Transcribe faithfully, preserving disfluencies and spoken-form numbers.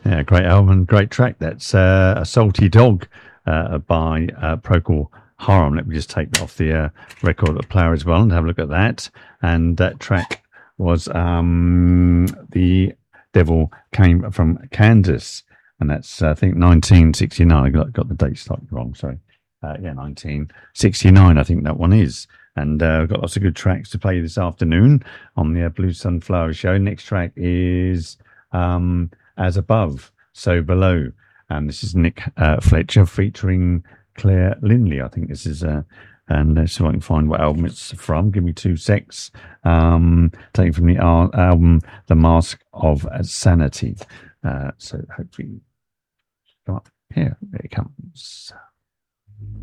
Yeah, great album, great track. That's uh, a Salty Dog uh, by uh, Procol Harum. Let me just take that off the uh, record player as well and have a look at that. And that track was um, The Devil Came from Kansas. And that's, uh, I think, nineteen sixty-nine. I got, got the date slightly wrong, sorry. Uh, yeah, nineteen sixty-nine, I think that one is. And uh, we've got lots of good tracks to play this afternoon on the uh, Blue Sunflower Show. Next track is um, As Above, So Below. And this is Nick uh, Fletcher featuring Claire Lindley. I think this is, uh, and let's see if I can find what album it's from. Give me two secs. Um, taken from the al- album The Mask of Sanity. Uh, so hopefully, come up here. There it comes.